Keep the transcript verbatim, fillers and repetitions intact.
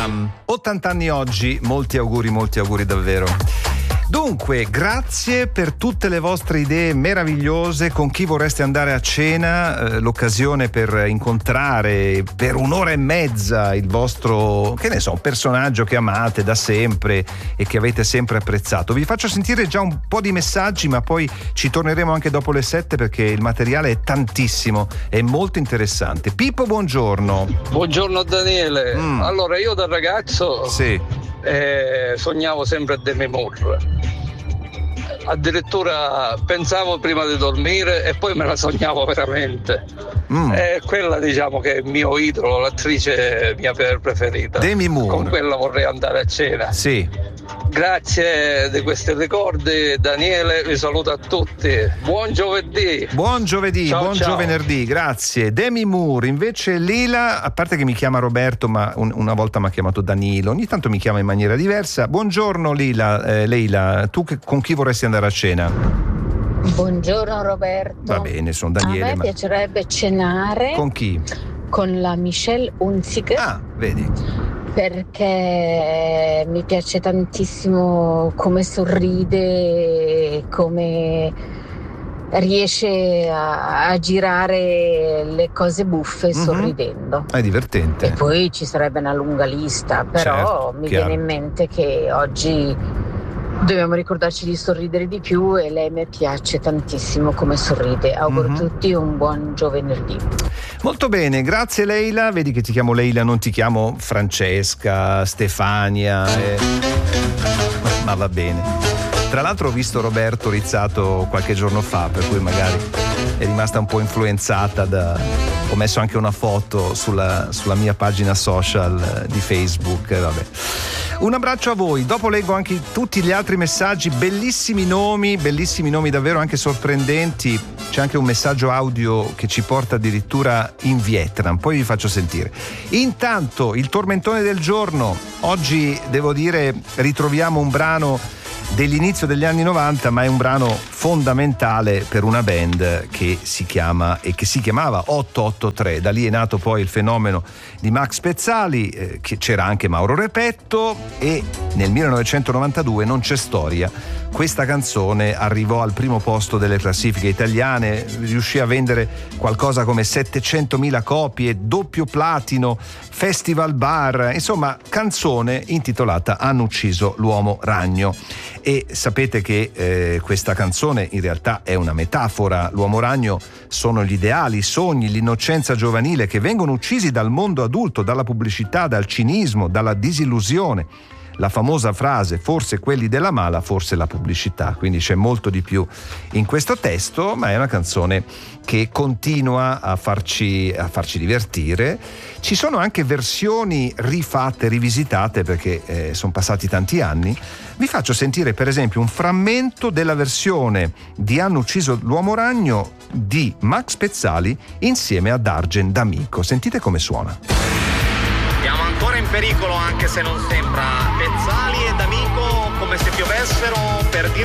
Bam. ottanta anni oggi, molti auguri, molti auguri davvero. Dunque, grazie per tutte le vostre idee meravigliose. Con chi vorreste andare a cena? Eh, l'occasione per incontrare per un'ora e mezza il vostro, che ne so, un personaggio che amate da sempre e che avete sempre apprezzato. Vi faccio sentire già un po' di messaggi, ma poi ci torneremo anche dopo le sette perché il materiale è tantissimo, è molto interessante. Pippo, buongiorno. Buongiorno Daniele. Mm. Allora, io da ragazzo sì. eh, sognavo sempre a Demi Moore. Addirittura pensavo prima di dormire e poi me la sognavo veramente. Mm. È quella, diciamo, che è il mio idolo, l'attrice mia preferita. Demi Moore. Con quella vorrei andare a cena. Sì. Grazie di questi ricordi, Daniele, vi saluto a tutti. Buon giovedì. Buon giovedì, ciao, buon ciao. giovenerdì, grazie. Demi Moore, invece Lila, a parte che mi chiama Roberto, ma un, una volta mi ha chiamato Danilo, ogni tanto mi chiama in maniera diversa. Buongiorno Lila, eh, Leila, tu che, con chi vorresti andare a cena? Buongiorno Roberto. Va bene, sono Daniele. A me ma... piacerebbe cenare. Con chi? Con la Michelle Hunziker. Ah, vedi. Perché mi piace tantissimo come sorride, come riesce a, a girare le cose buffe mm-hmm. sorridendo. È divertente. E poi ci sarebbe una lunga lista, però certo, mi chiaro. viene in mente che oggi dobbiamo ricordarci di sorridere di più e lei mi piace tantissimo come sorride. Auguro mm-hmm. a tutti un buon giovedì. Molto bene, grazie Leila. Vedi che ti chiamo Leila, non ti chiamo Francesca, Stefania eh. ma va bene. Tra l'altro ho visto Roberto Rizzato qualche giorno fa, per cui magari è rimasta un po' influenzata da... Ho messo anche una foto sulla, sulla mia pagina social di Facebook, vabbè. Un abbraccio a voi, dopo leggo anche tutti gli altri messaggi, bellissimi nomi, bellissimi nomi davvero anche sorprendenti. C'è anche un messaggio audio che ci porta addirittura in Vietnam, poi vi faccio sentire. Intanto il tormentone del giorno, oggi devo dire ritroviamo un brano dell'inizio degli anni novanta, ma è un brano fondamentale per una band che si chiama e che si chiamava otto otto tre. Da lì è nato poi il fenomeno di Max Pezzali, eh, che c'era anche Mauro Repetto, e nel millenovecentonovantadue, Non c'è storia, questa canzone arrivò al primo posto delle classifiche italiane, riuscì a vendere qualcosa come settecentomila copie, doppio platino, festival bar, insomma canzone intitolata Hanno ucciso l'uomo ragno. E sapete che eh, questa canzone in realtà è una metafora. L'uomo ragno sono gli ideali, i sogni, l'innocenza giovanile che vengono uccisi dal mondo adulto, dalla pubblicità, dal cinismo, dalla disillusione. La famosa frase, forse quelli della mala, forse la pubblicità. Quindi c'è molto di più in questo testo, ma è una canzone che continua a farci, a farci divertire. Ci sono anche versioni rifatte, rivisitate, perché eh, sono passati tanti anni. Vi faccio sentire per esempio un frammento della versione di Hanno ucciso l'uomo ragno di Max Pezzali insieme ad Argen D'Amico. Sentite come suona. Siamo ancora in pericolo, anche se non sembra. Pezzali e D'Amico come se piovessero per dire